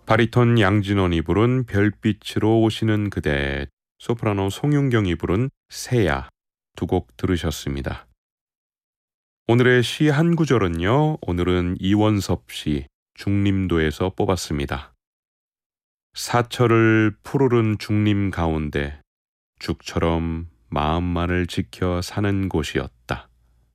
바리톤 양진원이 부른 별빛으로 오시는 그대, 소프라노 송윤경이 부른 새야 두 곡 들으셨습니다. 오늘의 시 한 구절은요, 오늘은 이원섭 시 중림도에서 뽑았습니다. 사철을 푸르른 중림 가운데 죽처럼 마음만을 지켜 사는 곳이었다.